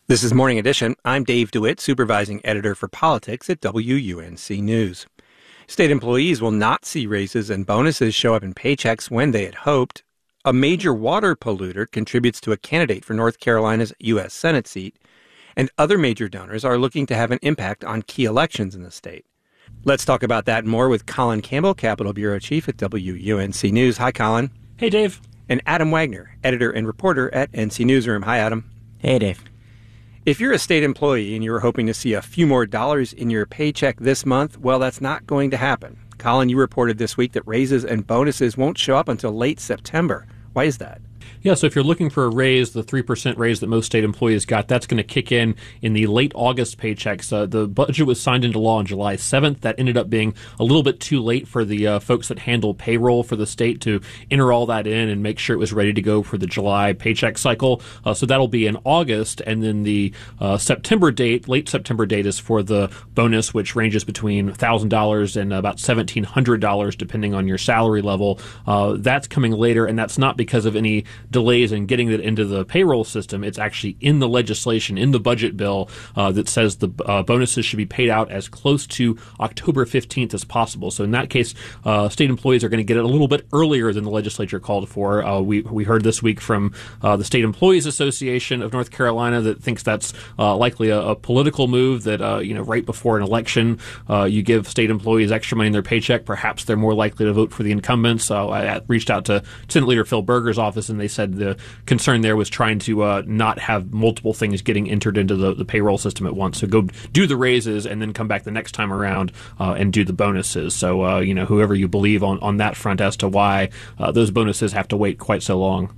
This is Morning Edition. I'm Dave DeWitt, supervising editor for politics at WUNC News. State employees will not see raises and bonuses show up in paychecks when they had hoped. A major water polluter contributes to a candidate for North Carolina's U.S. Senate seat, and other major donors are looking to have an impact on key elections in the state. Let's talk about that and more with Colin Campbell, Capitol Bureau Chief at WUNC News. Hi, Colin. Hey, Dave. And Adam Wagner, editor and reporter at NC Newsroom. Hi, Adam. Hey, Dave. If you're a state employee and you were hoping to see a few more dollars in your paycheck this month, well, that's not going to happen. Colin, you reported this week that raises and bonuses won't show up until late September. Why is that? Yeah, so if you're looking for a raise, the 3% raise that most state employees got, that's going to kick in the late August paychecks. The budget was signed into law on July 7th. That ended up being a little bit too late for the folks that handle payroll for the state to enter all that in and make sure it was ready to go for the July paycheck cycle. So that'll be in August. And then the September date, late September date, is for the bonus, which ranges between $1,000 and about $1,700, depending on your salary level. That's coming later, and that's not because of any delays in getting it into the payroll system. It's actually in the legislation, in the budget bill, that says the bonuses should be paid out as close to October 15th as possible. So in that case, state employees are going to get it a little bit earlier than the legislature called for. We heard this week from the State Employees Association of North Carolina that thinks that's likely a political move, that right before an election, you give state employees extra money in their paycheck. Perhaps they're more likely to vote for the incumbents. So I reached out to Senate Leader Phil Berger's office, and they said the concern there was trying to not have multiple things getting entered into the payroll system at once. So go do the raises and then come back the next time around and do the bonuses. So, whoever you believe on that front as to why those bonuses have to wait quite so long.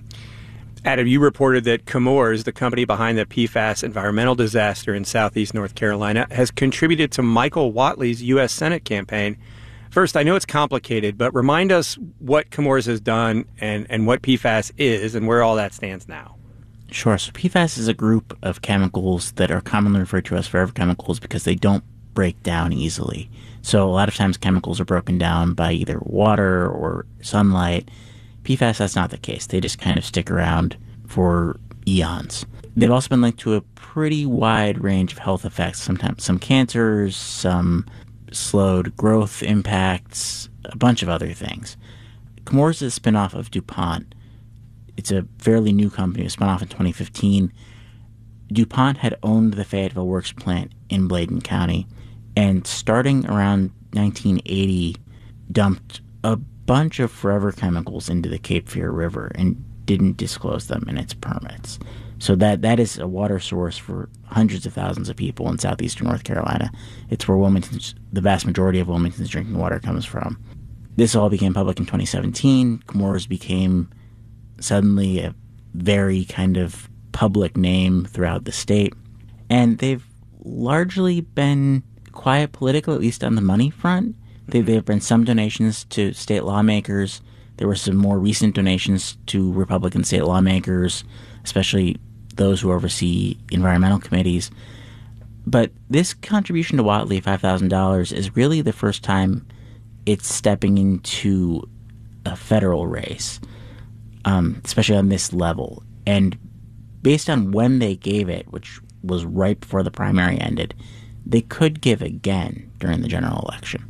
Adam, you reported that Chemours, the company behind the PFAS environmental disaster in southeast North Carolina, has contributed to Michael Whatley's U.S. Senate campaign. First, I know it's complicated, but remind us what Chemours has done and what PFAS is and where all that stands now. Sure. So PFAS is a group of chemicals that are commonly referred to as forever chemicals because they don't break down easily. So a lot of times chemicals are broken down by either water or sunlight. PFAS, that's not the case. They just kind of stick around for eons. They've also been linked to a pretty wide range of health effects, sometimes some cancers, some slowed growth impacts, a bunch of other things. Chemours is a spinoff of DuPont. It's a fairly new company. It was spun off in 2015. DuPont had owned the Fayetteville Works plant in Bladen County, and starting around 1980, dumped a bunch of forever chemicals into the Cape Fear River and didn't disclose them in its permits. So that is a water source for hundreds of thousands of people in southeastern North Carolina. It's where the vast majority of Wilmington's drinking water comes from. This all became public in 2017. Chemours became suddenly a very kind of public name throughout the state. And they've largely been quiet political, at least on the money front. There have been some donations to state lawmakers. There were some more recent donations to Republican state lawmakers, especially those who oversee environmental committees. But this contribution to Whatley, $5,000, is really the first time it's stepping into a federal race, especially on this level. And based on when they gave it, which was right before the primary ended, they could give again during the general election.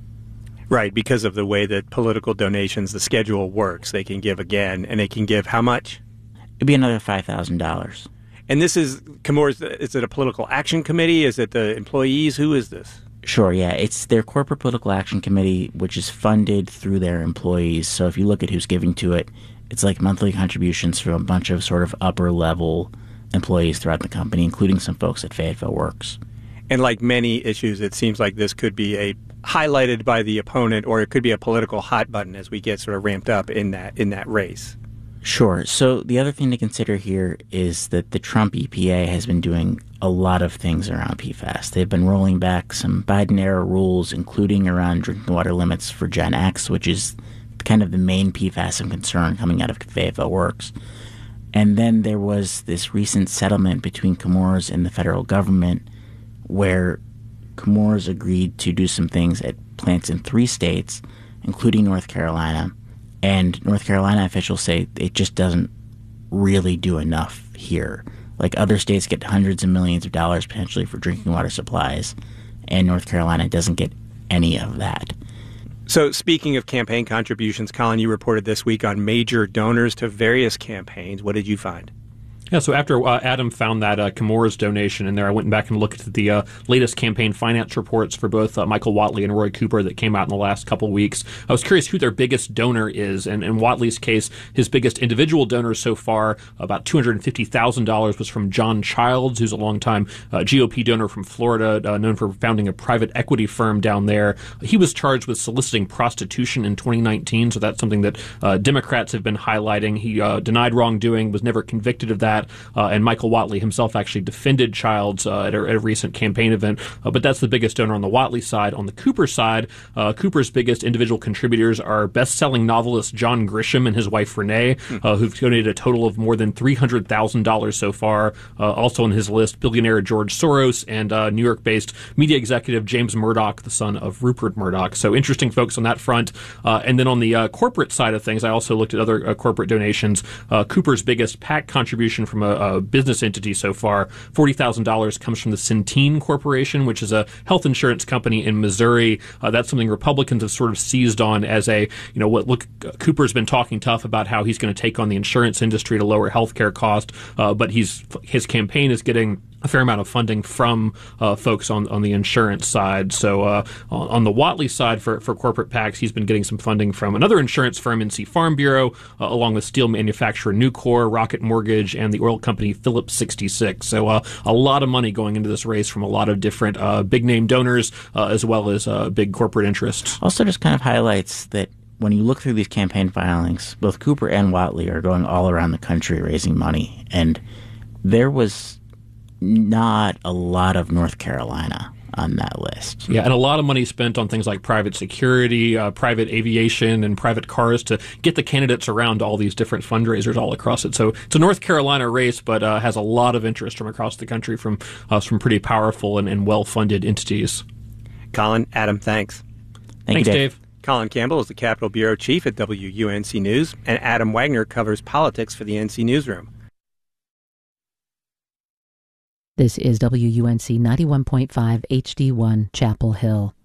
Right, because of the way that political donations, the schedule works. They can give again, and they can give how much? It'd be another $5,000. And this is Chemours. Is it a political action committee? Is it the employees? Who is this? Sure, yeah. It's their corporate political action committee, which is funded through their employees. So if you look at who's giving to it, it's like monthly contributions from a bunch of sort of upper-level employees throughout the company, including some folks at Fayetteville Works. And like many issues, it seems like this could be highlighted by the opponent, or it could be a political hot button as we get sort of ramped up in that race. Sure. So the other thing to consider here is that the Trump EPA has been doing a lot of things around PFAS. They've been rolling back some Biden-era rules, including around drinking water limits for Gen X, which is kind of the main PFAS of concern coming out of Fayetteville Works. And then there was this recent settlement between Chemours and the federal government where Chemours agreed to do some things at plants in 3 states, including North Carolina. And North Carolina officials say it just doesn't really do enough here. Like other states get hundreds of millions of dollars potentially for drinking water supplies, and North Carolina doesn't get any of that. So speaking of campaign contributions, Colin, you reported this week on major donors to various campaigns. What did you find? Yeah, so after Adam found that Chemours donation in there, I went back and looked at the latest campaign finance reports for both Michael Whatley and Roy Cooper that came out in the last couple of weeks. I was curious who their biggest donor is, and in Whatley's case, his biggest individual donor so far, about $250,000, was from John Childs, who's a longtime GOP donor from Florida, known for founding a private equity firm down there. He was charged with soliciting prostitution in 2019, so that's something that Democrats have been highlighting. He denied wrongdoing, was never convicted of that. And Michael Whatley himself actually defended Childs at a recent campaign event. But that's the biggest donor on the Whatley side. On the Cooper side, Cooper's biggest individual contributors are best-selling novelist John Grisham and his wife Renee, who've donated a total of more than $300,000 so far. Also on his list, billionaire George Soros and New York-based media executive James Murdoch, the son of Rupert Murdoch. So interesting folks on that front. And then on the corporate side of things, I also looked at other corporate donations. Cooper's biggest PAC contribution from a business entity so far, $40,000, comes from the Centene Corporation, which is a health insurance company in Missouri. That's something Republicans have sort of seized on as a, Cooper's been talking tough about how he's going to take on the insurance industry to lower healthcare cost, but his campaign is getting a fair amount of funding from folks on the insurance side. So on the Whatley side for corporate PACs, he's been getting some funding from another insurance firm, NC Farm Bureau, along with steel manufacturer Nucor, Rocket Mortgage, and the oil company Phillips 66. So a lot of money going into this race from a lot of different big-name donors as well as big corporate interests. Also just kind of highlights that when you look through these campaign filings, both Cooper and Whatley are going all around the country raising money. And there was not a lot of North Carolina on that list. Yeah, and a lot of money spent on things like private security, private aviation, and private cars to get the candidates around all these different fundraisers all across it. So it's a North Carolina race, but has a lot of interest from across the country from pretty powerful and well-funded entities. Colin, Adam, thanks. Thanks, Dave. Colin Campbell is the Capitol Bureau Chief at WUNC News, and Adam Wagner covers politics for the NC Newsroom. This is WUNC 91.5 HD1 Chapel Hill.